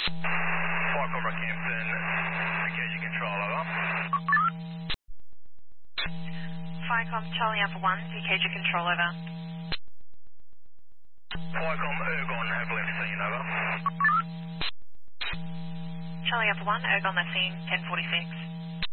Fire Comrade Campton, engaging control, over. Firecom Charlie Alpha 1, DKG control, over. Firecom Ergon have left scene, over. Charlie Alpha 1, Ergon left scene, 1046.